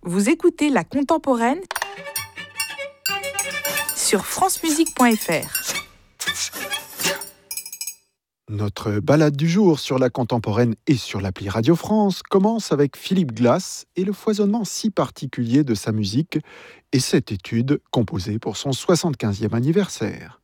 Vous écoutez La Contemporaine sur francemusique.fr. Notre balade du jour sur La Contemporaine et sur l'appli Radio France commence avec Philippe Glass et le foisonnement si particulier de sa musique et cette étude composée pour son 75e anniversaire.